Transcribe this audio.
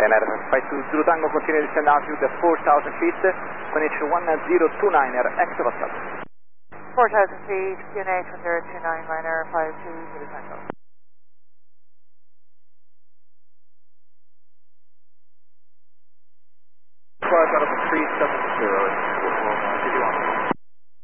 Ryanair 520 Tango, continue to descend altitude at 4,000 feet, QNH 1029er, exit. 4,000 feet, QNH 1029, Ryanair 520 Tango.